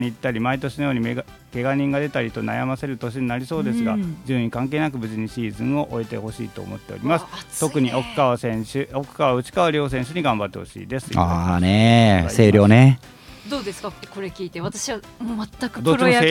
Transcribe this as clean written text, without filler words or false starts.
に行ったり毎年のように怪我人が出たりと悩ませる年になりそうですが、順位関係なく無事にシーズンを終えてほしいと思っております。特に奥川内川両選手に頑張ってほしいです。 ああね、星稜ね。 どうですかこれ聞いて。私はもう全くプロ野球